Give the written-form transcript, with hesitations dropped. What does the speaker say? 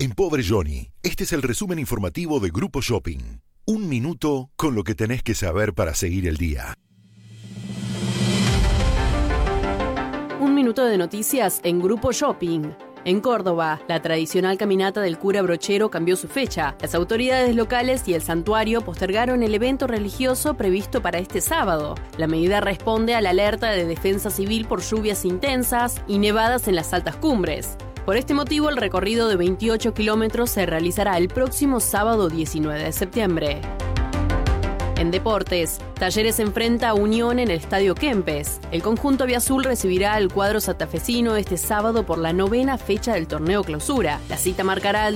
En Pobre Johnny, este es el resumen informativo de Grupo Shopping. Un minuto con lo que tenés que saber para seguir el día. Un minuto de noticias en Grupo Shopping. En Córdoba, la tradicional caminata del cura Brochero cambió su fecha. Las autoridades locales y el santuario postergaron el evento religioso previsto para este sábado. La medida responde a la alerta de Defensa Civil por lluvias intensas y nevadas en las altas cumbres. Por este motivo, el recorrido de 28 kilómetros se realizará el próximo sábado 19 de septiembre. En deportes, Talleres enfrenta a Unión en el Estadio Kempes. El conjunto aviazul recibirá al cuadro santafesino este sábado por la 9ª fecha del torneo Clausura. La cita marcará el